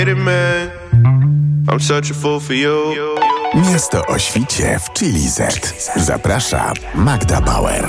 Miasto o świcie w Chili Z. Zaprasza Magda Bauer.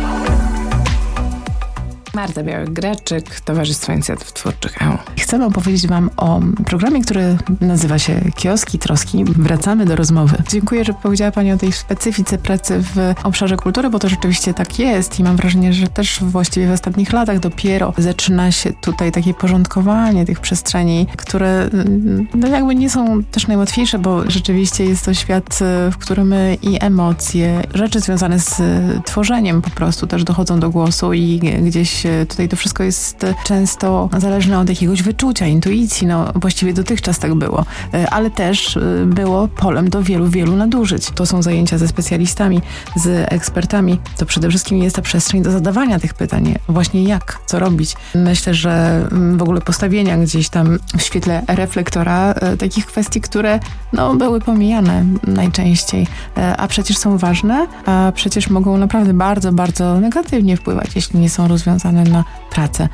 Marta Białek-Graczyk, Towarzystwo Inicjatyw Twórczych EU. Chcę opowiedzieć Wam o programie, który nazywa się Kioski Troski. Wracamy do rozmowy. Dziękuję, że powiedziała Pani o tej specyfice pracy w obszarze kultury, bo to rzeczywiście tak jest i mam wrażenie, że też właściwie w ostatnich latach dopiero zaczyna się tutaj takie porządkowanie tych przestrzeni, które no jakby nie są też najłatwiejsze, bo rzeczywiście jest to świat, w którym i emocje, rzeczy związane z tworzeniem po prostu też dochodzą do głosu i gdzieś tutaj to wszystko jest często zależne od jakiegoś wyczucia, intuicji, no właściwie dotychczas tak było, ale też było polem do wielu nadużyć. To są zajęcia ze specjalistami, z ekspertami. To przede wszystkim jest ta przestrzeń do zadawania tych pytań. Właśnie jak, co robić. Myślę, że w ogóle postawienia gdzieś tam w świetle reflektora takich kwestii, które no były pomijane najczęściej, a przecież są ważne, a przecież mogą naprawdę bardzo negatywnie wpływać, jeśli nie są rozwiązane na pracę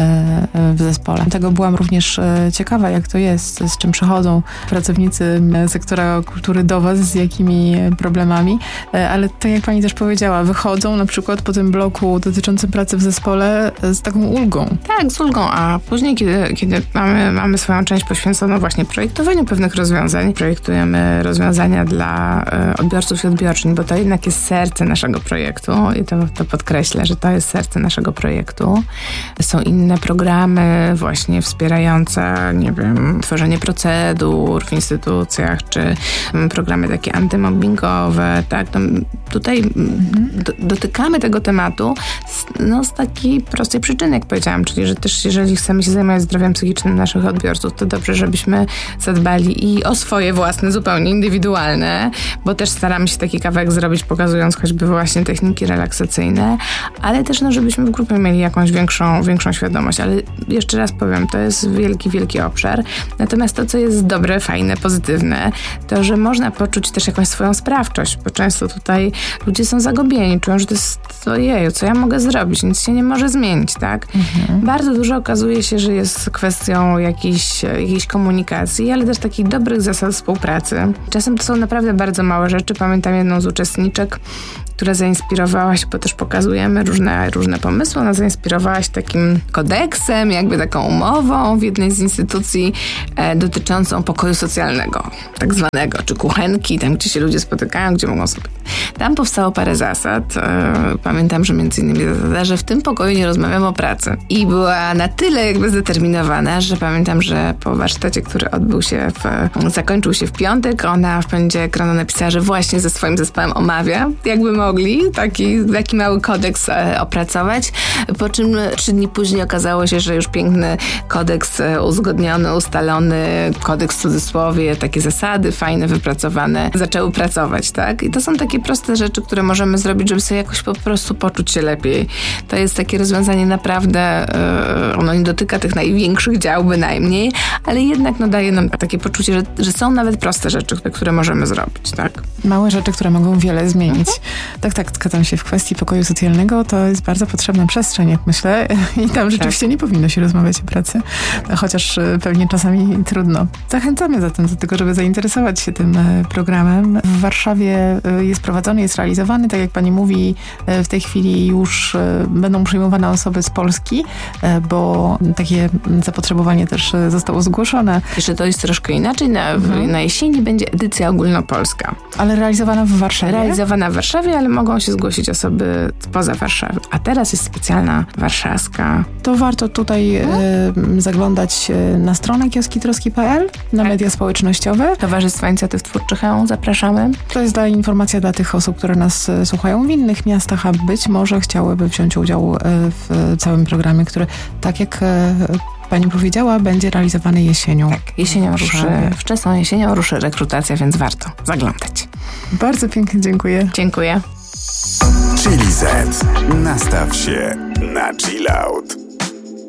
w zespole. Tego byłam również ciekawa, jak to jest, z czym przychodzą pracownicy sektora kultury do Was, z jakimi problemami, ale tak jak Pani też powiedziała, wychodzą na przykład po tym bloku dotyczącym pracy w zespole z taką ulgą. Tak, z ulgą, a później, kiedy mamy swoją część poświęconą właśnie projektowaniu pewnych rozwiązań, projektujemy rozwiązania dla odbiorców i odbiorczyń, bo to jednak jest serce naszego projektu i to podkreślę, że to jest serce naszego projektu. Są inne programy właśnie wspierające, nie wiem, tworzenie procedur w instytucjach, czy programy takie antymobbingowe, tak? No, tutaj dotykamy tego tematu z takiej prostej przyczyny, jak powiedziałam, czyli że też jeżeli chcemy się zajmować zdrowiem psychicznym naszych odbiorców, to dobrze, żebyśmy zadbali i o swoje własne, zupełnie indywidualne, bo też staramy się taki kawałek zrobić, pokazując choćby właśnie techniki relaksacyjne, ale też żebyśmy w grupie mieli jakąś większą świadomość, ale jeszcze raz powiem, to jest wielki obszar. Natomiast to, co jest dobre, fajne, pozytywne, to, że można poczuć też jakąś swoją sprawczość, bo często tutaj ludzie są zagubieni, czują, że to jest ojeju, co ja mogę zrobić? Nic się nie może zmienić, tak? Bardzo dużo okazuje się, że jest kwestią jakiejś komunikacji, ale też takich dobrych zasad współpracy. Czasem to są naprawdę bardzo małe rzeczy. Pamiętam jedną z uczestniczek, która zainspirowała się, bo też pokazujemy różne pomysły. Ona zainspirowała się takim kodeksem, jakby taką umową w jednej z instytucji dotyczącą pokoju socjalnego, tak zwanego, czy kuchenki, tam gdzie się ludzie spotykają, gdzie mogą sobie... Tam powstało parę zasad. Pamiętam, że między innymi zasada, że w tym pokoju nie rozmawiamy o pracy. I była na tyle jakby zdeterminowana, że pamiętam, że po warsztacie, który zakończył się w piątek, ona w poniedziałek rano napisała, że właśnie ze swoim zespołem omawia, jakby mogli taki mały kodeks opracować, po czym 3 dni później okazało się, że już piękny kodeks uzgodniony, ustalony, kodeks w cudzysłowie, takie zasady fajne, wypracowane, zaczęły pracować, tak? I to są takie proste rzeczy, które możemy zrobić, żeby sobie jakoś po prostu poczuć się lepiej. To jest takie rozwiązanie naprawdę, ono nie dotyka tych największych dział bynajmniej, ale jednak daje nam takie poczucie, że są nawet proste rzeczy, które możemy zrobić, tak? Małe rzeczy, które mogą wiele zmienić. Tak, zgadzam się. W kwestii pokoju socjalnego to jest bardzo potrzebna przestrzeń, jak myślę. I tam rzeczywiście nie powinno się rozmawiać o pracy, chociaż pewnie czasami trudno. Zachęcamy zatem do tego, żeby zainteresować się tym programem. W Warszawie jest prowadzony, jest realizowany. Tak jak Pani mówi, w tej chwili już będą przyjmowane osoby z Polski, bo takie zapotrzebowanie też zostało zgłoszone. Jeszcze to jest troszkę inaczej. Na jesieni będzie edycja ogólnopolska. Ale realizowana w Warszawie? Realizowana w Warszawie, ale mogą się zgłosić osoby spoza Warszawy. A teraz jest specjalna warszawska. To warto tutaj zaglądać na stronę kioskitroski.pl, na media społecznościowe. Towarzystwa Inicjatyw Twórczych EU, zapraszamy. To jest informacja dla tych osób, które nas słuchają w innych miastach, a być może chciałyby wziąć udział w całym programie, który, tak jak Pani powiedziała, będzie realizowany jesienią. Tak, wczesną jesienią ruszy rekrutacja, więc warto zaglądać. Bardzo pięknie dziękuję. Dziękuję. Chili Z. Nastaw się na chill out.